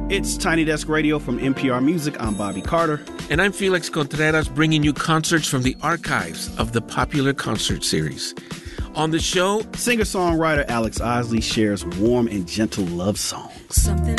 It's Tiny Desk Radio from NPR Music. I'm Bobby Carter. And I'm Felix Contreras, bringing you concerts from the archives of the popular concert series. On the show, singer-songwriter Alex Osley shares warm and gentle love songs. Something